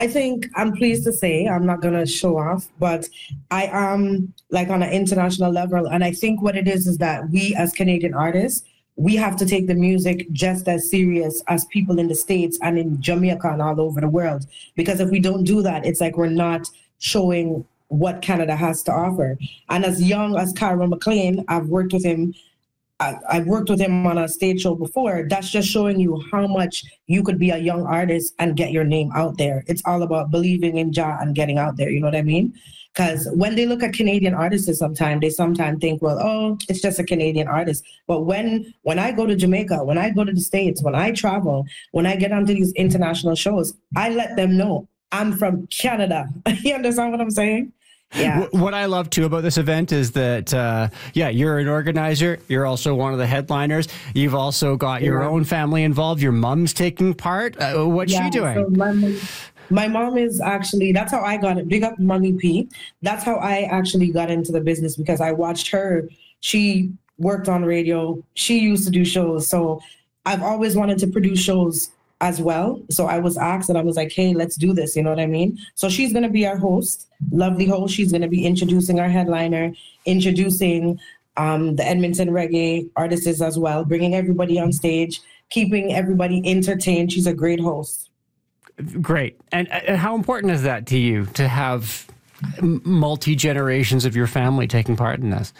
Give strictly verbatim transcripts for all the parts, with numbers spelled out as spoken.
I think I'm pleased to say, I'm not going to show off, but I am like on an international level. And I think what it is is that we as Canadian artists, we have to take the music just as serious as people in the States and in Jamaica and all over the world. Because if we don't do that, it's like we're not showing what Canada has to offer. And as young as Kyra McLean, I've worked with him I, I've worked with him on a stage show before. That's just showing you how much you could be a young artist and get your name out there. It's all about believing in Jah and getting out there. You know what I mean? Because when they look at Canadian artists sometimes, they sometimes think, well, oh, it's just a Canadian artist. But when when I go to Jamaica, when I go to the States, when I travel, when I get onto these international shows, I let them know I'm from Canada. You understand what I'm saying? Yeah. What I love too about this event is that, uh, yeah, you're an organizer. You're also one of the headliners. You've also got your yeah. own family involved. Your mom's taking part. Uh, what's yeah, she doing? So my, my mom is actually, that's how I got it. Big up Mommy P. That's how I actually got into the business because I watched her. She worked on radio. She used to do shows. So I've always wanted to produce shows as well. So I was asked and I was like, hey, let's do this. You know what I mean? So she's going to be our host, lovely host. She's going to be introducing our headliner, introducing um, the Edmonton reggae artists as well, bringing everybody on stage, keeping everybody entertained. She's a great host. Great. And, and how important is that to you to have multi-generations of your family taking part in this?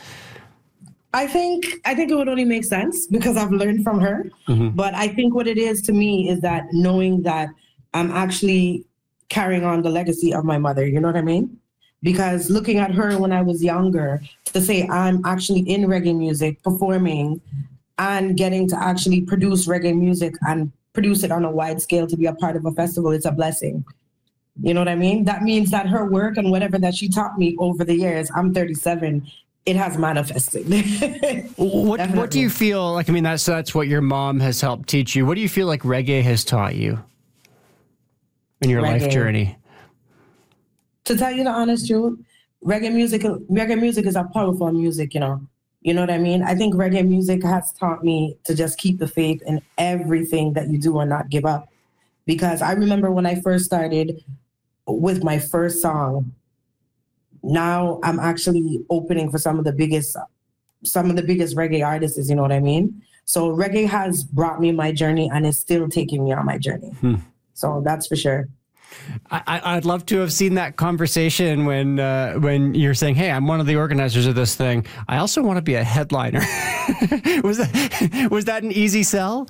I think I think it would only make sense because I've learned from her. Mm-hmm. But I think what it is to me is that knowing that I'm actually carrying on the legacy of my mother, you know what I mean? Because looking at her when I was younger, to say I'm actually in reggae music, performing, and getting to actually produce reggae music and produce it on a wide scale to be a part of a festival, it's a blessing. You know what I mean? That means that her work and whatever that she taught me over the years, I'm thirty-seven, it has manifested. what What do you feel like? I mean, that's that's what your mom has helped teach you. What do you feel like reggae has taught you in your reggae. life journey? To tell you the honest truth, reggae music, reggae music is a powerful music. You know, you know what I mean. I think reggae music has taught me to just keep the faith in everything that you do and not give up. Because I remember when I first started with my first song. Now I'm actually opening for some of the biggest, some of the biggest reggae artists, you know what I mean? So reggae has brought me my journey and is still taking me on my journey. Hmm. So that's for sure. I, I'd love to have seen that conversation when uh, when you're saying, hey, I'm one of the organizers of this thing. I also want to be a headliner. was that, was that an easy sell?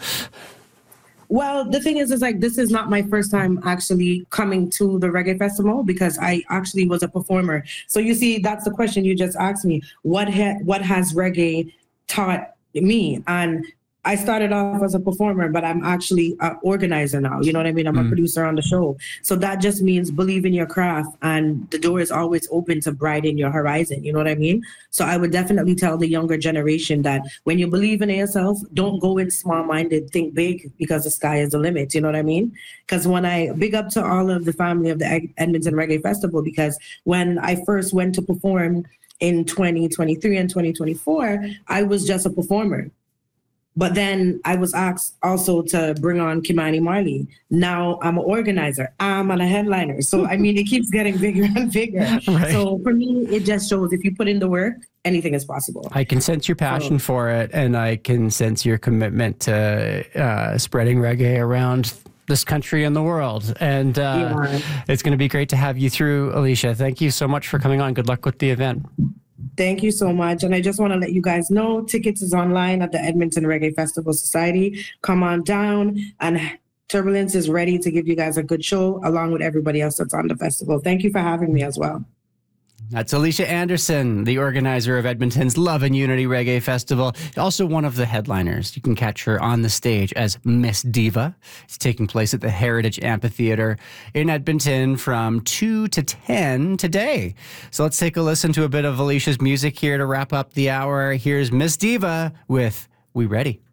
Well, the thing is, is like, this is not my first time actually coming to the reggae festival because I actually was a performer. So you see, that's the question you just asked me. What ha- what has reggae taught me? And I started off as a performer, but I'm actually an organizer now. You know what I mean? I'm mm. a producer on the show. So that just means believe in your craft and the door is always open to broaden your horizon. You know what I mean? So I would definitely tell the younger generation that when you believe in yourself, don't go in small-minded, think big because the sky is the limit. You know what I mean? Because when I big up to all of the family of the Edmonton Reggae Festival, because when I first went to perform in twenty twenty-three and twenty twenty-four, I was just a performer. But then I was asked also to bring on Kimani Marley. Now I'm an organizer. I'm on a headliner. So, I mean, it keeps getting bigger and bigger. Right. So for me, it just shows if you put in the work, anything is possible. I can sense your passion so, for it. And I can sense your commitment to uh, spreading reggae around this country and the world. And uh, yeah. It's going to be great to have you through, Alicia. Thank you so much for coming on. Good luck with the event. Thank you so much. And I just want to let you guys know, tickets is online at the Edmonton Reggae Festival Society. Come on down, and Turbulence is ready to give you guys a good show along with everybody else that's on the festival. Thank you for having me as well. That's Alicia Anderson, the organizer of Edmonton's Love and Unity Reggae Festival, also one of the headliners. You can catch her on the stage as Miss Diva. It's taking place at the Heritage Amphitheatre in Edmonton from two to ten today. So let's take a listen to a bit of Alicia's music here to wrap up the hour. Here's Miss Diva with We Ready.